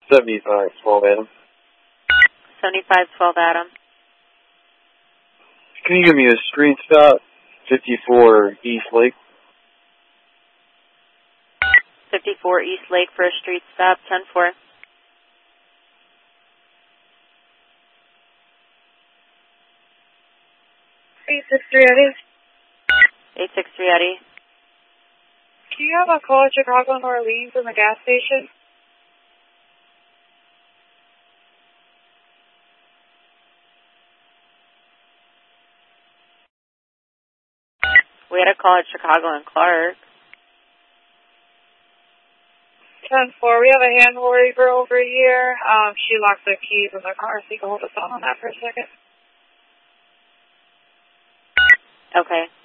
75, 12 Adam. 7512 Adam. Can you give me a street stop? 54 East Lake. 54 East Lake for a street stop, 10-4. 863 Eddie. 863 Eddie. Can you have a call at Chicago and Orleans in the gas station? We had a call at Chicago and Clark. 10-4. We have a handle girl over here. She locked the keys in the car, so you can hold us on that for a second. Okay.